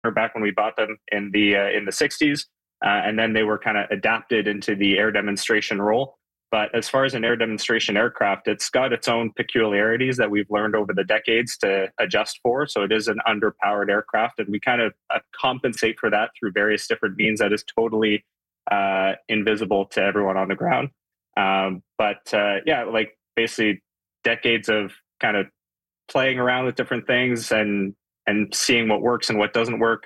back when we bought them in the 60s. And then they were kind of adapted into the air demonstration role. But as far as an air demonstration aircraft, it's got its own peculiarities that we've learned over the decades to adjust for. So it is an underpowered aircraft, and we kind of compensate for that through various different means that is totally invisible to everyone on the ground. Like basically decades of kind of playing around with different things and seeing what works and what doesn't work.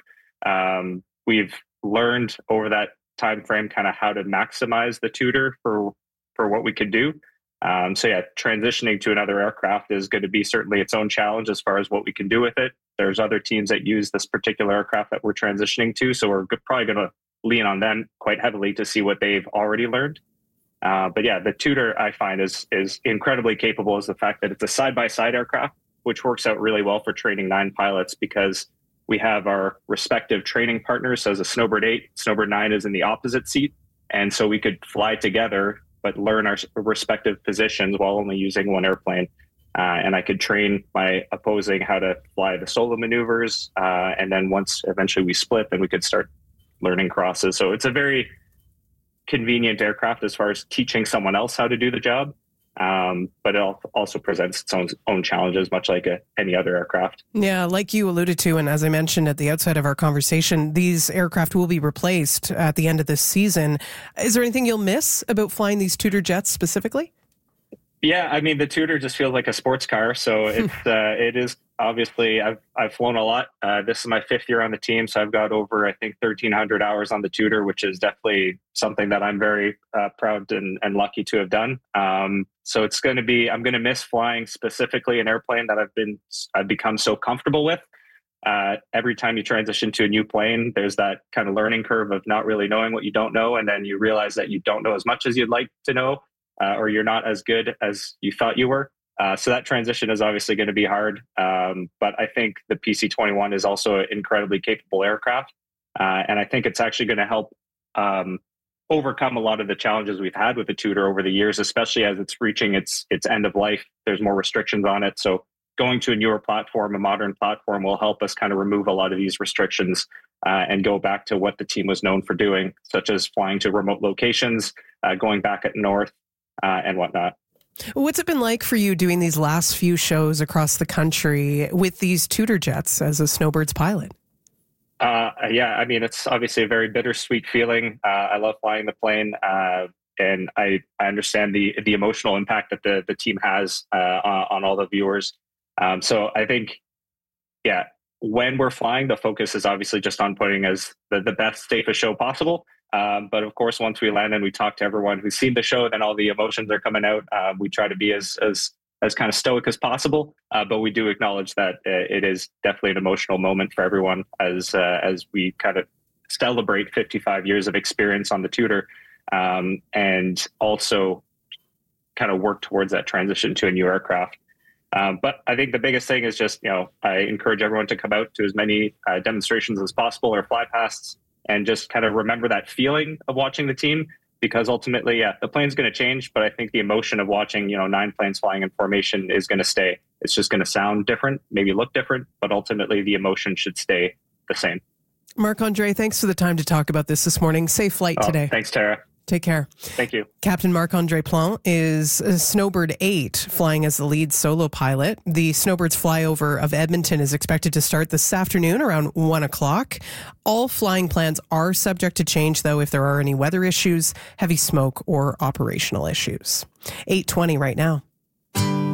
We've learned over that time frame kind of how to maximize the Tudor for what we could do. Transitioning to another aircraft is going to be certainly its own challenge as far as what we can do with it. There's other teams that use this particular aircraft that we're transitioning to, so we're probably going to lean on them quite heavily to see what they've already learned. The Tudor I find is incredibly capable, is the fact that it's a side-by-side aircraft, which works out really well for training 9 pilots because we have our respective training partners. So as a Snowbird 8, Snowbird 9 is in the opposite seat. And so we could fly together, but learn our respective positions while only using one airplane. And I could train my opposing how to fly the solo maneuvers. And then once eventually we split, then we could start learning crosses. So it's a very convenient aircraft as far as teaching someone else how to do the job. But it also presents its own challenges, much like any other aircraft. Yeah, like you alluded to, and as I mentioned at the outset of our conversation, these aircraft will be replaced at the end of this season. Is there anything you'll miss about flying these Tudor jets specifically? Yeah, I mean, the Tudor just feels like a sports car. So it is obviously, I've flown a lot. This is my 5th year on the team. So I've got over, I think, 1,300 hours on the Tudor, which is definitely something that I'm very proud and lucky to have done. So it's going to be, I'm going to miss flying specifically an airplane that I've become so comfortable with. Every time you transition to a new plane, there's that kind of learning curve of not really knowing what you don't know. And then you realize that you don't know as much as you'd like to know. Or you're not as good as you thought you were. So that transition is obviously going to be hard. But I think the PC-21 is also an incredibly capable aircraft. And I think it's actually going to help overcome a lot of the challenges we've had with the Tudor over the years, especially as it's reaching its end of life. There's more restrictions on it. So going to a newer platform, a modern platform, will help us kind of remove a lot of these restrictions and go back to what the team was known for doing, such as flying to remote locations, going back at north, and whatnot. What's it been like for you doing these last few shows across the country with these Tudor jets as a Snowbirds pilot? I mean, it's obviously a very bittersweet feeling. I love flying the plane, and I understand the emotional impact that the team has on all the viewers. So I think, when we're flying, the focus is obviously just on putting as the best, safest show possible. But of course, once we land and we talk to everyone who's seen the show, then all the emotions are coming out. We try to be as kind of stoic as possible, but we do acknowledge that it is definitely an emotional moment for everyone as we kind of celebrate 55 years of experience on the Tudor, and also kind of work towards that transition to a new aircraft. But I think the biggest thing is just, I encourage everyone to come out to as many demonstrations as possible or fly pasts, and just kind of remember that feeling of watching the team, because ultimately, the plane's going to change, but I think the emotion of watching, 9 planes flying in formation is going to stay. It's just going to sound different, maybe look different, but ultimately the emotion should stay the same. Marc-Andre, thanks for the time to talk about this morning. Safe flight today. Thanks, Tara. Take care. Thank you. Captain Marc-Andre Plante is a Snowbird 8 flying as the lead solo pilot. The Snowbirds flyover of Edmonton is expected to start this afternoon around 1 o'clock. All flying plans are subject to change, though, if there are any weather issues, heavy smoke, or operational issues. 8:20 right now.